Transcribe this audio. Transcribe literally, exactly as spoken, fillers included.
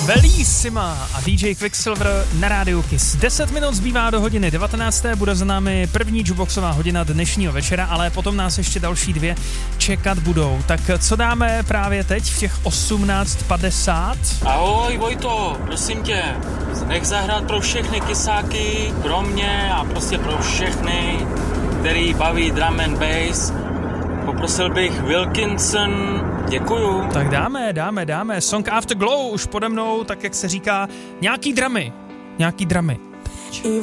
Bellissima a D J Quicksilver na rádiu Kiss. deset minut zbývá do hodiny devatenácté. Bude za námi první jukeboxová hodina dnešního večera, ale potom nás ještě další dvě čekat budou. Tak co dáme právě teď v těch osmnáct padesát? Ahoj Vojto, prosím tě, nech zahrát pro všechny kysáky, pro mě a prostě pro všechny, který baví drum and bass. Poprosil bych Wilkinson, děkuju. Tak dáme, dáme, dáme. Song After Glow už pode mnou, tak jak se říká, nějaký dramy, nějaký dramy.